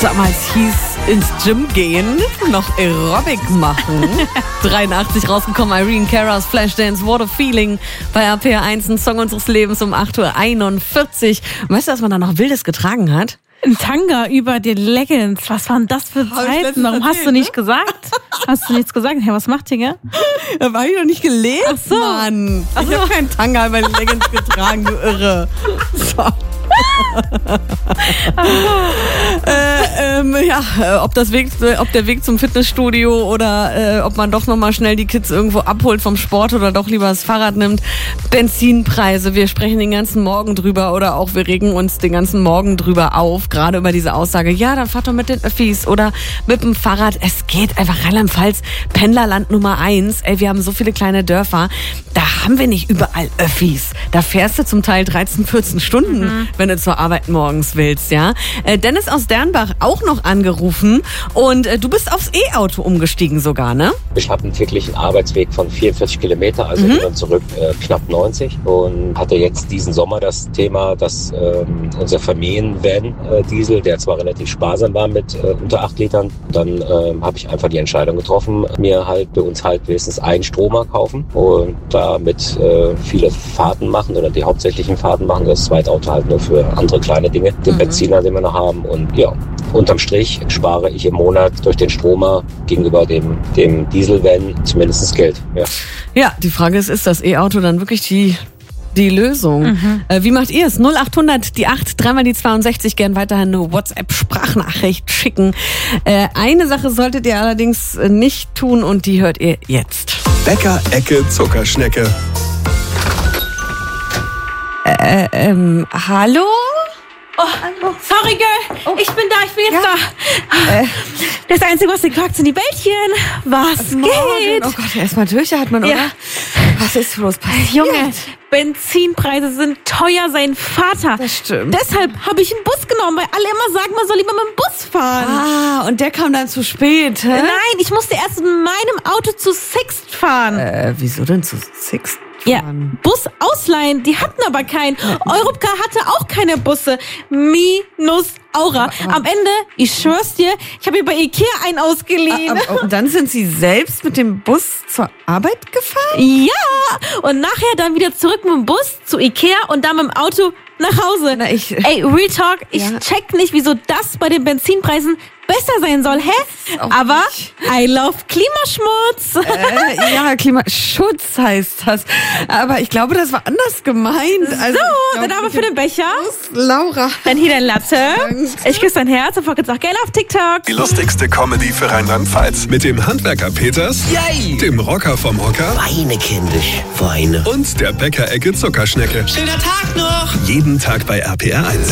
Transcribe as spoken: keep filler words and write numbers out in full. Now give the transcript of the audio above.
damals hieß ins Gym gehen, noch Aerobic machen. dreiundachtzig rausgekommen, Irene Cara's Flashdance, What a Feeling bei R P R eins, ein Song unseres Lebens um acht Uhr einundvierzig. Weißt du, was man da noch Wildes getragen hat? Ein Tanga über den Leggings. Was waren das für Zeiten? Warum hast du nicht gesagt? Hast du nichts gesagt? Hey, was macht ihr, gell? Da war ich noch nicht gelesen, Ach so. Mann. Ach so. Ich habe keinen Tanga über den Leggings getragen, du Irre. So. äh, ähm, ja, ob das Weg, ob der Weg zum Fitnessstudio oder äh, ob man doch nochmal schnell die Kids irgendwo abholt vom Sport oder doch lieber das Fahrrad nimmt. Benzinpreise, wir sprechen den ganzen Morgen drüber oder auch wir regen uns den ganzen Morgen drüber auf, gerade über diese Aussage, ja, dann fahrt doch mit den Öffis oder mit dem Fahrrad. Es geht einfach Rheinland-Pfalz, Pendlerland Nummer eins. Ey, wir haben so viele kleine Dörfer, da haben wir nicht überall Öffis. Da fährst du zum Teil dreizehn, vierzehn Stunden, mhm. wenn du zur Arbeit morgens willst, ja. Äh, Dennis aus Dernbach auch noch angerufen und äh, du bist aufs E-Auto umgestiegen sogar, ne? Ich habe einen täglichen Arbeitsweg von vierundvierzig Kilometer, also mhm. hin und zurück äh, knapp neunzig und hatte jetzt diesen Sommer das Thema, dass ähm, unser Familienvan äh, Diesel, der zwar relativ sparsam war mit äh, unter acht Litern, dann äh, habe ich einfach die Entscheidung getroffen, mir halt bei uns halt wenigstens einen Stromer kaufen und damit äh, viele Fahrten machen oder die hauptsächlichen Fahrten machen, das zweite Auto halt nur für andere kleine Dinge, den mhm. Benziner, den wir noch haben und ja, unterm Strich spare ich im Monat durch den Stromer gegenüber dem, dem Dieselvan zumindest Geld. Ja. ja, die Frage ist, ist das E-Auto dann wirklich die Die Lösung. Mhm. Äh, wie macht ihr es? null achthundert, die acht, dreimal die zweiundsechzig, gern weiterhin eine WhatsApp-Sprachnachricht schicken. Äh, eine Sache solltet ihr allerdings nicht tun und die hört ihr jetzt. Bäcker Ecke Zuckerschnecke. Äh, ähm, hallo? Oh, sorry, Girl. Oh. Ich bin da, ich bin jetzt ja. da. Äh. Das Einzige, was ihr fragt, sind die Bällchen. Was Guten geht? Morgen. Oh Gott, erstmal durchatmen, ja. oder? Was ist los passiert? Junge, Benzinpreise sind teuer, sein Vater. Das stimmt. Deshalb habe ich einen Bus genommen, weil alle immer sagen, man soll lieber mit dem Bus fahren. Ah, und der kam dann zu spät, hä? Nein, ich musste erst mit meinem Auto zu Sixt fahren. Äh, wieso denn zu Sixt? Ja, Bus ausleihen, die hatten aber keinen. Europcar hatte auch keine Busse. Minus Aura. Am Ende, ich schwör's dir, ich habe mir bei Ikea einen ausgeliehen. Ah, und dann sind Sie selbst mit dem Bus zur Arbeit gefahren? Ja, und nachher dann wieder zurück mit dem Bus zu Ikea und dann mit dem Auto nach Hause. Na, ich, Ey, Real Talk, ich ja. check nicht, wieso das bei den Benzinpreisen besser sein soll, hä? Aber nicht. I love Klimaschmutz. Äh, ja, Klimaschutz heißt das. Aber ich glaube, das war anders gemeint. Also, so, dann haben wir für den Becher. Laura. Dann hier dein Latte. Danke. Ich küsse dein Herz und folge jetzt auch gerne auf TikTok. Die lustigste Comedy für Rheinland-Pfalz. Mit dem Handwerker Peters, Yay. dem Rocker vom Hocker Weine, kindisch, Weine. und der Bäcker Ecke Zuckerschnecke. Schöner Tag noch. Jeden Tag bei R P R eins.